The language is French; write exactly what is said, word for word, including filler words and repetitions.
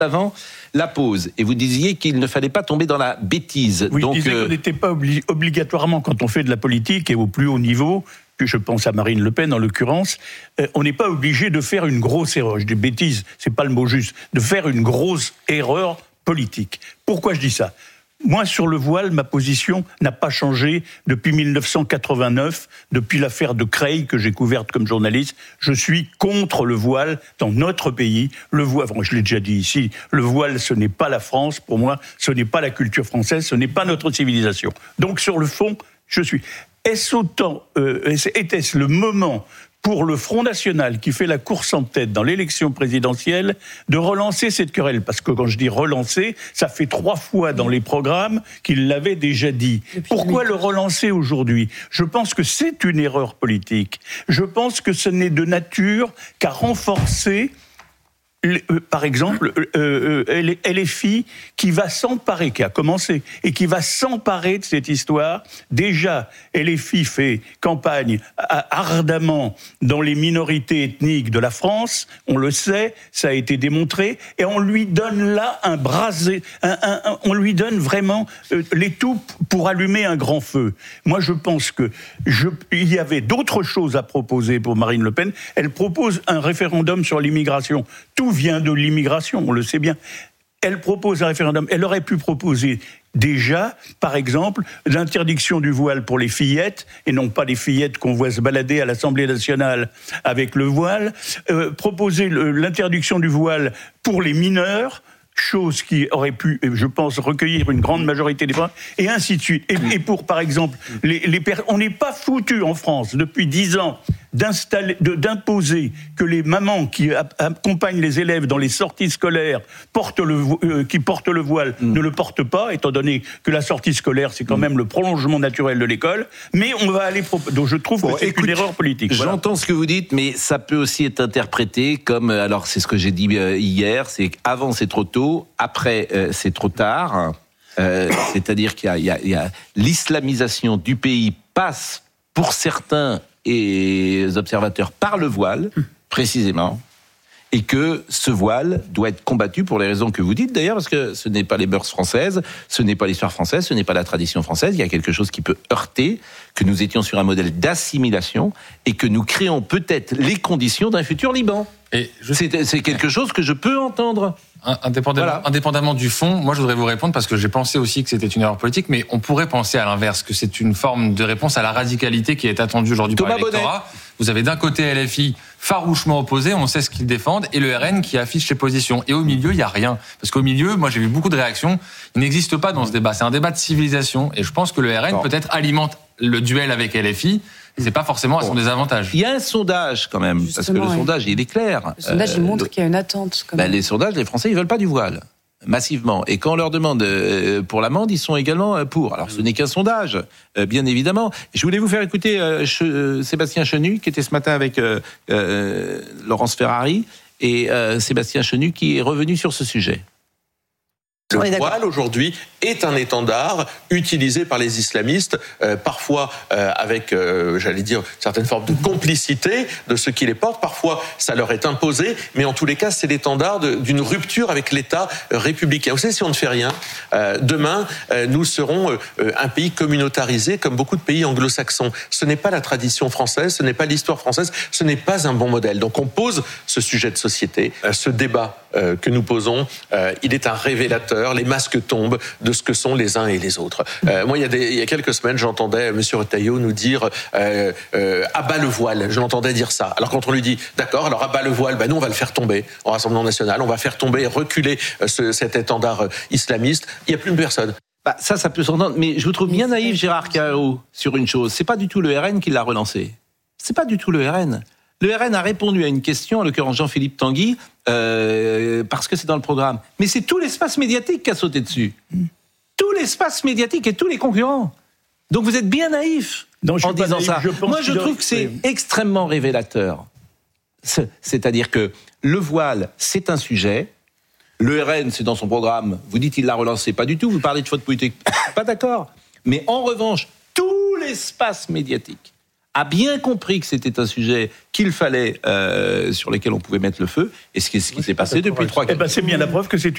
avant la pause, et vous disiez qu'il ne fallait pas tomber dans la bêtise. Oui, Donc, je disais euh... qu'on n'était pas obli- obligatoirement, quand on fait de la politique et au plus haut niveau, que je pense à Marine Le Pen en l'occurrence, euh, on n'est pas obligé de faire une grosse erreur. Je dis bêtise, c'est pas le mot juste, de faire une grosse erreur politique. Pourquoi je dis ça ? Moi, sur le voile, ma position n'a pas changé depuis dix-neuf cent quatre-vingt-neuf, depuis l'affaire de Creil que j'ai couverte comme journaliste. Je suis contre le voile dans notre pays. Le voile, bon, je l'ai déjà dit ici, le voile, ce n'est pas la France. Pour moi, ce n'est pas la culture française, ce n'est pas notre civilisation. Donc, sur le fond, je suis. Est-ce autant, euh, était-ce le moment pour le Front National, qui fait la course en tête dans l'élection présidentielle, de relancer cette querelle ? Parce que quand je dis relancer, ça fait trois fois dans les programmes qu'il l'avait déjà dit. Depuis Pourquoi le relancer aujourd'hui ? Je pense que c'est une erreur politique. Je pense que ce n'est de nature qu'à renforcer... Par exemple, euh, euh, L F I qui va s'emparer, qui a commencé, et qui va s'emparer de cette histoire. Déjà, L F I fait campagne ardemment dans les minorités ethniques de la France, on le sait, ça a été démontré, et on lui donne là un brasé, un, un, un, on lui donne vraiment euh, l'étoupe pour allumer un grand feu. Moi, je pense que je, il y avait d'autres choses à proposer pour Marine Le Pen. Elle propose un référendum sur l'immigration. Tout vient de l'immigration, on le sait bien. Elle propose un référendum. Elle aurait pu proposer déjà, par exemple, l'interdiction du voile pour les fillettes, et non pas les fillettes qu'on voit se balader à l'Assemblée nationale avec le voile. Euh, proposer le, l'interdiction du voile pour les mineurs, chose qui aurait pu, je pense, recueillir une grande majorité des voix, et ainsi de suite. Et, et pour, par exemple, les, les per- on n'est pas foutu en France, depuis dix ans, d'installer, de, d'imposer que les mamans qui a, accompagnent les élèves dans les sorties scolaires portent le, euh, qui portent le voile mmh. ne le portent pas, étant donné que la sortie scolaire, c'est quand mmh. même le prolongement naturel de l'école, mais on va aller... Pro- Donc je trouve bon, que c'est écoute, une erreur politique. J'entends voilà. ce que vous dites, mais ça peut aussi être interprété comme... Alors c'est ce que j'ai dit hier, c'est qu'avant c'est trop tôt, après euh, c'est trop tard, euh, c'est-à-dire qu'il y a, il y a, il y a l'islamisation du pays passe pour certains et les observateurs par le voile, précisément, et que ce voile doit être combattu pour les raisons que vous dites d'ailleurs, parce que ce n'est pas les mœurs françaises, ce n'est pas l'histoire française, ce n'est pas la tradition française, il y a quelque chose qui peut heurter, que nous étions sur un modèle d'assimilation, et que nous créons peut-être les conditions d'un futur Liban. Et je... c'est, c'est quelque chose que je peux entendre. Indépendamment, voilà. indépendamment du fond, moi je voudrais vous répondre parce que j'ai pensé aussi que c'était une erreur politique, mais on pourrait penser à l'inverse, que c'est une forme de réponse à la radicalité qui est attendue aujourd'hui Thomas par l'électorat. Bonnet. Vous avez d'un côté L F I farouchement opposé, on sait ce qu'ils défendent, et le R N qui affiche ses positions. Et au milieu, il n'y a rien. Parce qu'au milieu, moi j'ai vu beaucoup de réactions, il n'existe pas dans ce débat. C'est un débat de civilisation, et je pense que le R N bon. peut-être alimente le duel avec L F I, et c'est pas forcément à son bon. désavantage. Il y a un sondage quand même, Justement, parce que le ouais. sondage il est clair. Le sondage euh, il montre qu'il y a une attente. Quand ben, même. Les sondages, les Français ils veulent pas du voile. Massivement. Et quand on leur demande euh, pour l'amende, ils sont également pour. Alors, ce n'est qu'un sondage, euh, bien évidemment. Je voulais vous faire écouter euh, Che, euh, Sébastien Chenu, qui était ce matin avec euh, euh, Laurence Ferrari, et euh, Sébastien Chenu qui est revenu sur ce sujet. Le voile, aujourd'hui, est un étendard utilisé par les islamistes, euh, parfois euh, avec, euh, j'allais dire, certaines formes de complicité de ceux qui les portent. Parfois, ça leur est imposé, mais en tous les cas, c'est l'étendard de, d'une rupture avec l'État républicain. Vous savez, si on ne fait rien, euh, demain, euh, nous serons euh, un pays communautarisé, comme beaucoup de pays anglo-saxons. Ce n'est pas la tradition française, ce n'est pas l'histoire française, ce n'est pas un bon modèle. Donc, on pose ce sujet de société, euh, ce débat euh, que nous posons, euh, il est un révélateur. Les masques tombent de ce que sont les uns et les autres. Euh, moi, il y, a des, il y a quelques semaines, j'entendais M. Retailleau nous dire euh, euh, « abat le voile ». Je l'entendais dire ça. Alors quand on lui dit « d'accord, alors abat le voile », ben nous, on va le faire tomber en Rassemblement national. On va faire tomber, reculer ce, cet étendard islamiste. Il n'y a plus personne. Bah, ça, ça peut s'entendre. Mais je vous trouve bien naïf, Gérard Carreau, sur une chose. C'est pas du tout le R N qui l'a relancé. C'est pas du tout le R N. Le R N a répondu à une question, en l'occurrence Jean-Philippe Tanguy, euh, parce que c'est dans le programme. Mais c'est tout l'espace médiatique qui a sauté dessus. Mm. Tout l'espace médiatique et tous les concurrents. Donc vous êtes bien naïf non, en disant naïf, ça. Je pense Moi, je trouve que c'est oui. extrêmement révélateur. C'est-à-dire que le voile, c'est un sujet. Le R N, c'est dans son programme. Vous dites qu'il l'a relancé. Pas du tout. Vous parlez de faute politique. Pas d'accord. Mais en revanche, tout l'espace médiatique a bien compris que c'était un sujet qu'il fallait, euh, sur lequel on pouvait mettre le feu, et ce qui, ce qui s'est passé depuis trois quatre ans. Eh ben, c'est bien la preuve que c'est